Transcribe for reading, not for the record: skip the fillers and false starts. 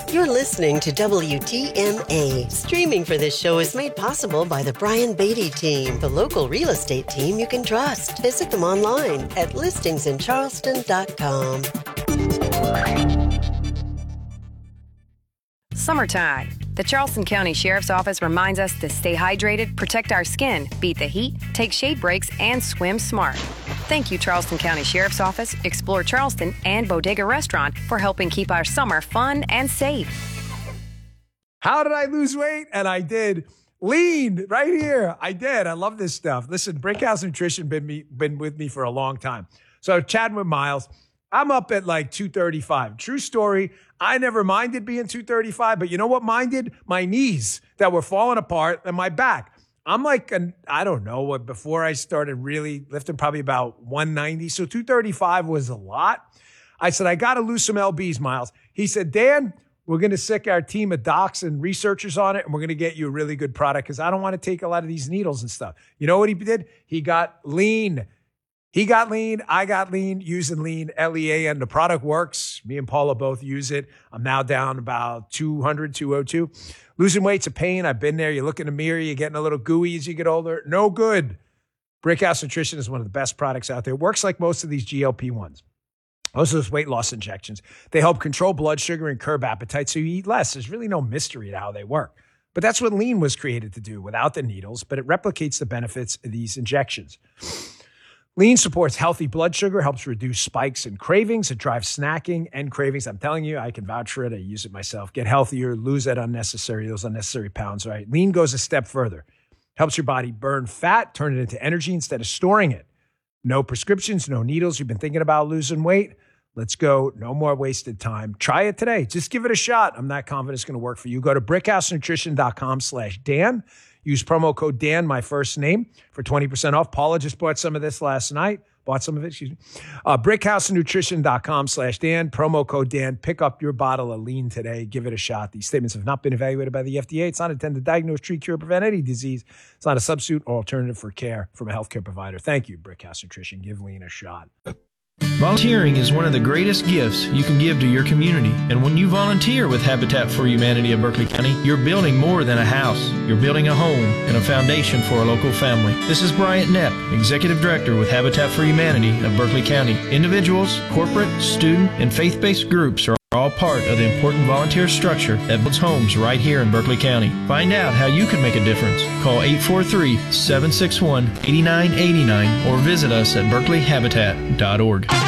You're listening to WTMA. Streaming for this show is made possible by the Brian Beatty team, the local real estate team you can trust. Visit them online at listingsincharleston.com. Summertime. The Charleston County Sheriff's Office reminds us to stay hydrated, protect our skin, beat the heat, take shade breaks, and swim smart. Thank you, Charleston County Sheriff's Office, Explore Charleston, and Bodega Restaurant for helping keep our summer fun and safe. How did I lose weight? And I did. Lean right here. I did. I love this stuff. Listen, Brickhouse Nutrition been with me for a long time. So chatting with Miles, I'm up at like 235. True story. I never minded being 235, but you know what minded? My knees that were falling apart and my back. I'm like, I don't know what, before I started really lifting, probably about 190. So 235 was a lot. I said, I got to lose some LBs, Miles. He said, Dan, we're going to sick our team of docs and researchers on it, and we're going to get you a really good product because I don't want to take a lot of these needles and stuff. You know what he did? He got lean. He got lean. I got lean using lean, LEA, and the product works. Me and Paula both use it. I'm now down about 200, 202. Losing weight's a pain. I've been there. You look in the mirror, you're getting a little gooey as you get older. No good. Brickhouse Nutrition is one of the best products out there. It works like most of these GLP-1s. Most of those weight loss injections. They help control blood sugar and curb appetite so you eat less. There's really no mystery to how they work. But that's what lean was created to do without the needles, but it replicates the benefits of these injections. Lean supports healthy blood sugar, helps reduce spikes and cravings. It drives snacking and cravings. I'm telling you, I can vouch for it. I use it myself. Get healthier, lose those unnecessary pounds, right? Lean goes a step further. Helps your body burn fat, turn it into energy instead of storing it. No prescriptions, no needles. You've been thinking about losing weight? Let's go. No more wasted time. Try it today. Just give it a shot. I'm not confident it's going to work for you. Go to brickhousenutrition.com/Dan. Use promo code Dan, my first name, for 20% off. Paula just bought some of this last night. Brickhousenutrition.com/Dan. Promo code Dan. Pick up your bottle of lean today. Give it a shot. These statements have not been evaluated by the FDA. It's not intended to diagnose, treat, cure, prevent any disease. It's not a substitute or alternative for care from a healthcare provider. Thank you, Brickhouse Nutrition. Give lean a shot. Volunteering is one of the greatest gifts you can give to your community. And when you volunteer with Habitat for Humanity of Berkeley County, you're building more than a house. You're building a home and a foundation for a local family. This is Bryant Knepp, Executive Director with Habitat for Humanity of Berkeley County. Individuals, corporate, student, and faith-based groups are all part of the important volunteer structure that builds homes right here in Berkeley County. Find out how you can make a difference. Call 843-761-8989 or visit us at berkeleyhabitat.org.